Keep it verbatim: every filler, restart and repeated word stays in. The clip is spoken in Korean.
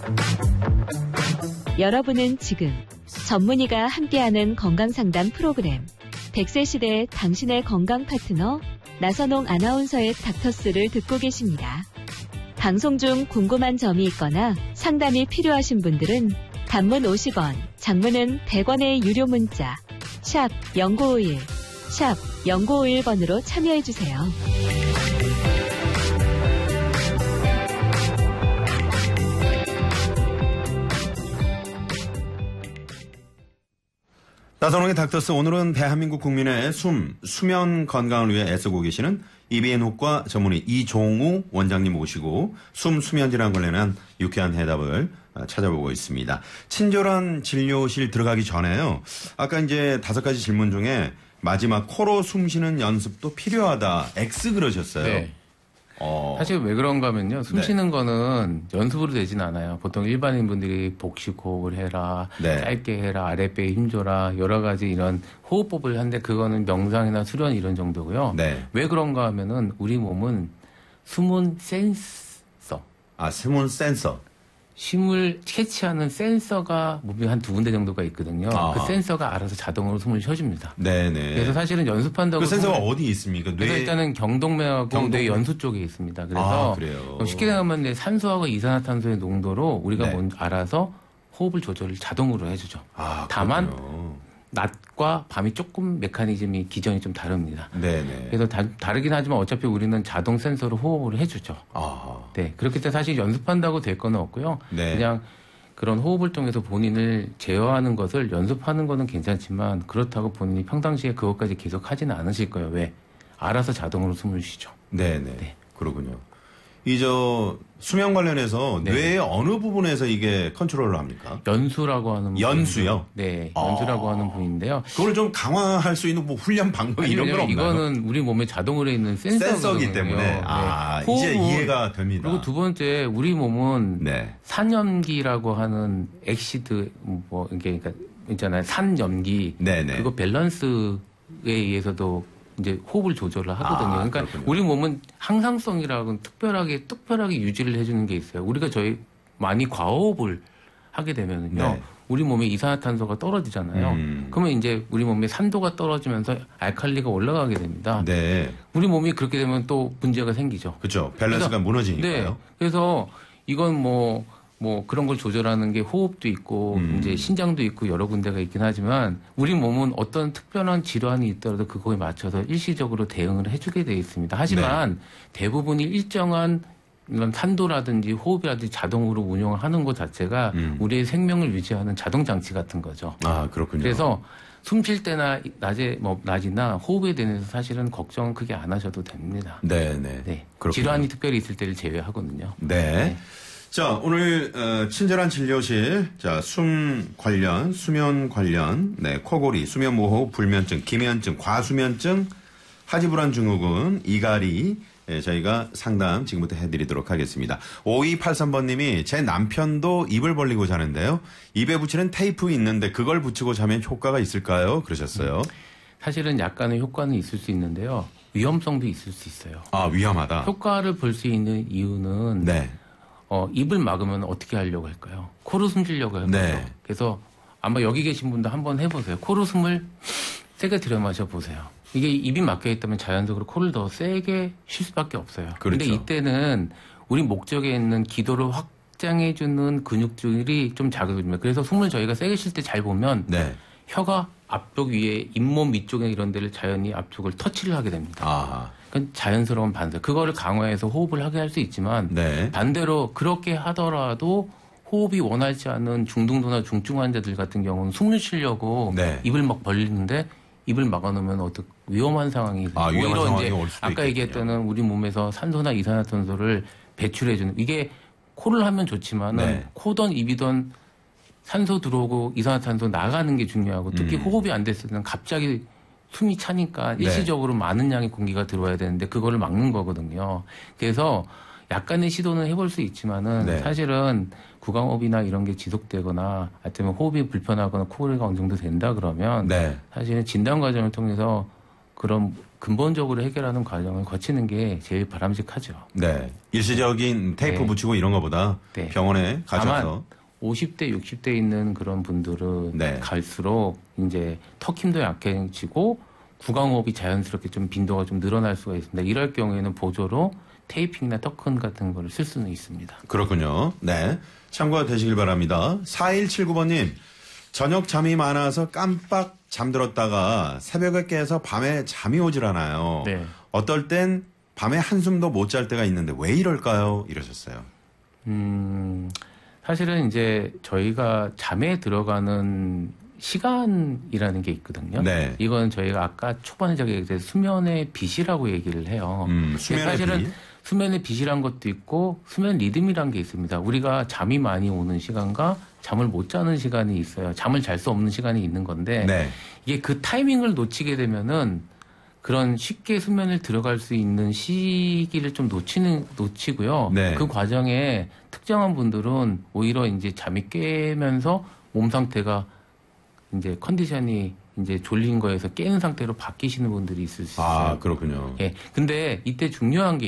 여러분은 지금 전문의가 함께하는 건강상담 프로그램 백 세 시대의 당신의 건강 파트너 나선홍 아나운서의 닥터스를 듣고 계십니다. 방송 중 궁금한 점이 있거나 상담이 필요하신 분들은 단문 오십 원, 장문은 백 원의 유료 문자 샵 공구오일, 샵 공구오일 번으로 참여해주세요. 나선홍의 닥터스, 오늘은 대한민국 국민의 숨, 수면 건강을 위해 애쓰고 계시는 이비인후과 전문의 이종우 원장님 모시고 숨, 수면 질환 관련한 유쾌한 해답을 찾아보고 있습니다. 친절한 진료실 들어가기 전에요. 아까 이제 다섯 가지 질문 중에 마지막 코로 숨 쉬는 연습도 필요하다. X 그러셨어요. 네. 어. 사실 왜 그런가 하면요. 숨 네. 쉬는 거는 연습으로 되진 않아요. 보통 일반인 분들이 복식 호흡을 해라, 네. 짧게 해라, 아랫배에 힘줘라, 여러 가지 이런 호흡법을 하는데 그거는 명상이나 수련 이런 정도고요. 네. 왜 그런가 하면은 우리 몸은 숨은 센서. 아, 숨은 센서. 쉼을 캐치하는 센서가 몸에 한 두 군데 정도가 있거든요. 아하. 그 센서가 알아서 자동으로 숨을 쉬어줍니다. 네네. 그래서 사실은 연습한다고. 그 센서가 숨을... 어디 있습니까? 뇌. 그래서 일단은 경동맥하고 경동맥. 뇌 연수 쪽에 있습니다. 그래서 아, 그래요. 쉽게 생각하면 내 산소하고 이산화탄소의 농도로 우리가 네. 먼저 알아서 호흡을 조절을 자동으로 해주죠. 아, 다만 그렇군요. 낮과 밤이 조금 메커니즘이 기전이 좀 다릅니다. 네네. 그래서 다, 다르긴 하지만 어차피 우리는 자동 센서로 호흡을 해주죠. 아. 네, 그렇기 때문에 사실 연습한다고 될 건 없고요. 네. 그냥 그런 호흡을 통해서 본인을 제어하는 것을 연습하는 거는 괜찮지만 그렇다고 본인이 평상시에 그것까지 계속 하지는 않으실 거예요. 왜? 알아서 자동으로 숨을 쉬죠. 네네. 네. 그렇군요. 이 저 수면 관련해서 네. 뇌의 어느 부분에서 이게 컨트롤을 합니까? 연수라고 하는 연수요? 부분인데요. 네, 아. 연수라고 하는 부분인데요. 그걸 좀 강화할 수 있는 뭐 훈련 방법 아니, 이런 건 없나요? 이거는 우리 몸에 자동으로 있는 센서거든요. 센서기 때문에 아 네. 이제 호흡은, 이해가 됩니다. 그리고 두 번째 우리 몸은 네. 산염기라고 하는 엑시드 뭐 이게 그러니까 있잖아요. 산염기. 네네. 그거 밸런스에 의해서도 이제 호흡을 조절을 하거든요. 아, 그러니까 그렇군요. 우리 몸은 항상성이라고 특별하게 특별하게 유지를 해주는 게 있어요. 우리가 저희 많이 과호흡을 하게 되면은요, 네. 우리 몸에 이산화탄소가 떨어지잖아요. 음. 그러면 이제 우리 몸의 산도가 떨어지면서 알칼리가 올라가게 됩니다. 네. 우리 몸이 그렇게 되면 또 문제가 생기죠. 그렇죠. 밸런스가 그래서, 무너지니까요. 네. 그래서 이건 뭐, 뭐 그런 걸 조절하는 게 호흡도 있고 음. 이제 신장도 있고 여러 군데가 있긴 하지만 우리 몸은 어떤 특별한 질환이 있더라도 그거에 맞춰서 일시적으로 대응을 해주게 돼 있습니다. 하지만 네. 대부분이 일정한 이런 산도라든지 호흡이라든지 자동으로 운영을 하는 것 자체가 음. 우리의 생명을 유지하는 자동 장치 같은 거죠. 아 그렇군요. 그래서 숨 쉴 때나 낮에 뭐 낮이나 호흡에 대해서 사실은 걱정은 크게 안 하셔도 됩니다. 네네. 네. 그렇군요. 질환이 특별히 있을 때를 제외하거든요. 네. 네. 자, 오늘 어, 친절한 진료실, 자, 숨 관련, 수면 관련, 네, 코골이, 수면무호흡, 불면증, 기면증, 과수면증, 하지불안 증후군, 이갈이, 예, 저희가 상담 지금부터 해드리도록 하겠습니다. 오이팔삼 번님이 제 남편도 입을 벌리고 자는데요. 입에 붙이는 테이프 있는데 그걸 붙이고 자면 효과가 있을까요? 그러셨어요. 사실은 약간의 효과는 있을 수 있는데요. 위험성도 있을 수 있어요. 아, 위험하다. 효과를 볼 수 있는 이유는 네. 어, 입을 막으면 어떻게 하려고 할까요? 코로 숨 쉬려고 할까요? 네. 그래서 아마 여기 계신 분도 한번 해보세요. 코로 숨을 세게 들여 마셔 보세요. 이게 입이 막혀 있다면 자연적으로 코를 더 세게 쉴 수밖에 없어요. 그렇죠. 근데 이때는 우리 목적에 있는 기도를 확장해주는 근육들이 좀 작아집니다. 그래서 숨을 저희가 세게 쉴 때 잘 보면 네. 혀가 앞쪽 위에 잇몸 위쪽에 이런 데를 자연히 앞쪽을 터치를 하게 됩니다. 아. 그건 자연스러운 반사. 그거를 강화해서 호흡을 하게 할 수 있지만 네. 반대로 그렇게 하더라도 호흡이 원활치 않은 중등도나 중증 환자들 같은 경우는 숨을 쉬려고 네. 입을 막 벌리는데 입을 막아놓으면 어떻게 위험한 상황이 아, 위험한 오히려 상황이 이제 올 수도 아까 있겠군요. 얘기했던 우리 몸에서 산소나 이산화탄소를 배출해주는 이게 코를 하면 좋지만은 네. 코든 입이든 산소 들어오고 이산화탄소 나가는 게 중요하고 특히 음. 호흡이 안 됐을 때는 갑자기 숨이 차니까 네. 일시적으로 많은 양의 공기가 들어와야 되는데 그거를 막는 거거든요. 그래서 약간의 시도는 해볼 수 있지만은 네. 사실은 구강호흡이나 이런 게 지속되거나 아니면 호흡이 불편하거나 코골이가 어느 정도 된다 그러면 네. 사실은 진단 과정을 통해서 그런 근본적으로 해결하는 과정을 거치는 게 제일 바람직하죠. 네. 일시적인 테이프 네. 붙이고 이런 것보다 네. 병원에 가셔서. 다만 오십 대, 육십 대 있는 그런 분들은 네. 갈수록 이제 턱 힘도 약해지고 구강호흡이 자연스럽게 좀 빈도가 좀 늘어날 수가 있습니다. 이럴 경우에는 보조로 테이핑이나 터큰 같은 거를 쓸 수는 있습니다. 그렇군요. 네. 참고가 되시길 바랍니다. 사일칠구 번님. 저녁 잠이 많아서 깜빡 잠들었다가 새벽에 깨서 밤에 잠이 오질 않아요. 네. 어떨 땐 밤에 한숨도 못 잘 때가 있는데 왜 이럴까요? 이러셨어요. 음, 사실은 이제 저희가 잠에 들어가는 시간이라는 게 있거든요. 네. 이건 저희가 아까 초반에 저기 이제 수면의 빛이라고 얘기를 해요. 음, 수면의 사실은 빛. 수면의 빛이란 것도 있고 수면 리듬이란 게 있습니다. 우리가 잠이 많이 오는 시간과 잠을 못 자는 시간이 있어요. 잠을 잘 수 없는 시간이 있는 건데 네. 이게 그 타이밍을 놓치게 되면은 그런 쉽게 수면을 들어갈 수 있는 시기를 좀 놓치는 놓치고요. 네. 그 과정에 특정한 분들은 오히려 이제 잠이 깨면서 몸 상태가 이제 컨디션이 이제 졸린 거에서 깨는 상태로 바뀌시는 분들이 있을 수 있어요. 아, 그렇군요. 예. 근데 이때 중요한 게